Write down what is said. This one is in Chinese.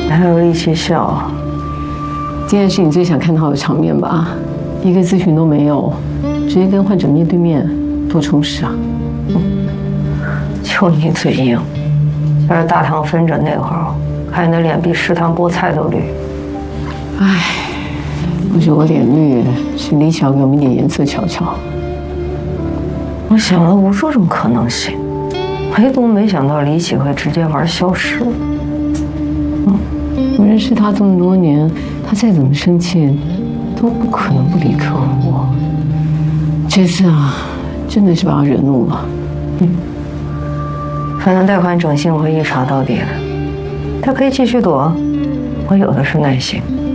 你还有力气笑？ 今天是你最想看到的场面吧？一个咨询都没有，直接跟患者面对面，多充实啊！ 就你嘴硬。要是大堂分诊那会儿，看你的脸比食堂菠菜都绿。 唉，不是我脸绿，是李巧给我们一点颜色瞧瞧。 我想了无数种可能性，唯独没想到李启会直接玩消失。 我认识他这么多年，他再怎么生气，都不可能不理客户。这次啊，真的是把他惹怒了。 反正贷款整性会一查到底，他可以继续躲，我有的是耐心。